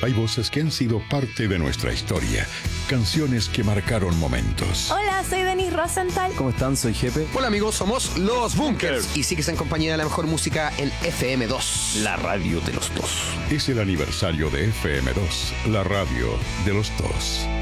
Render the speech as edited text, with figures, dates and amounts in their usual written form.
Hay voces que han sido parte de nuestra historia, canciones que marcaron momentos. Hola, soy Denise Rosenthal. ¿Cómo están? Soy Jepe. Hola amigos, somos Los Bunkers. Y sigues en compañía de la mejor música en FM2. La radio de los dos. Es el aniversario de FM2, la radio de los dos.